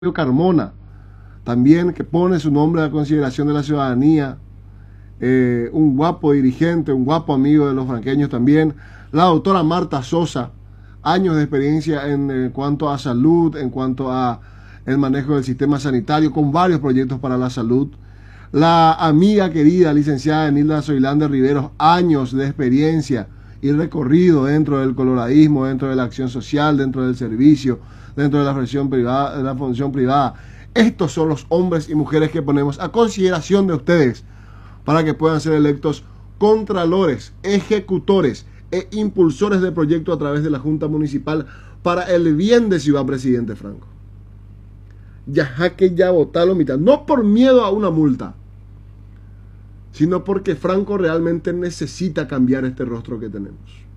Carmona, también que pone su nombre a consideración de la ciudadanía, un guapo dirigente, un guapo amigo de los franqueños también. La doctora Marta Sosa, años de experiencia en cuanto a salud, en cuanto a el manejo del sistema sanitario, con varios proyectos para la salud. La amiga querida, licenciada Nilda Zoilander Riveros, años de experiencia y recorrido dentro del coloradismo, dentro de la acción social, dentro del servicio, dentro de la función privada. Estos son los hombres y mujeres que ponemos a consideración de ustedes para que puedan ser electos contralores, ejecutores e impulsores de proyectos a través de la Junta Municipal para el bien de Ciudad Presidente Franco. Ya que ya votaron mitad, no por miedo a una multa, sino porque Franco realmente necesita cambiar este rostro que tenemos.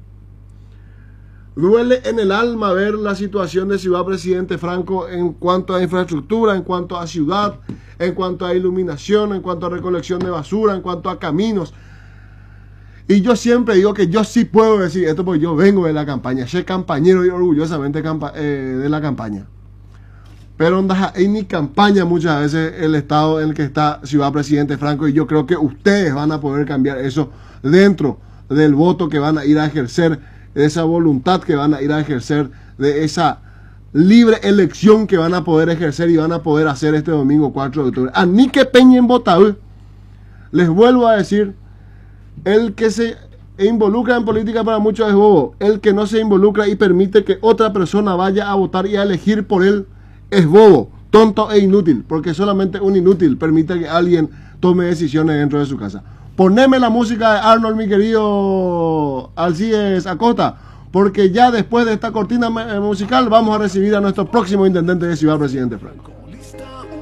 Duele en el alma ver la situación de Ciudad Presidente Franco en cuanto a infraestructura, en cuanto a ciudad, en cuanto a iluminación, en cuanto a recolección de basura, en cuanto a caminos. Y yo siempre digo que yo sí puedo decir esto porque yo vengo de la campaña, soy campañero y orgullosamente de la campaña. Pero en mi campaña muchas veces el estado en el que está Ciudad Presidente Franco, y yo creo que ustedes van a poder cambiar eso dentro del voto que van a ir a ejercer, de esa voluntad que van a ir a ejercer, de esa libre elección que van a poder ejercer y van a poder hacer este domingo 4 de octubre. A mí que peñen votado, les vuelvo a decir, el que se involucra en política para muchos es bobo. El que no se involucra y permite que otra persona vaya a votar y a elegir por él es bobo, tonto e inútil, porque solamente un inútil permite que alguien tome decisiones dentro de su casa. Poneme la música de Arnold, mi querido Alcides Acosta, porque ya después de esta cortina musical vamos a recibir a nuestro próximo intendente de Ciudad Presidente Franco.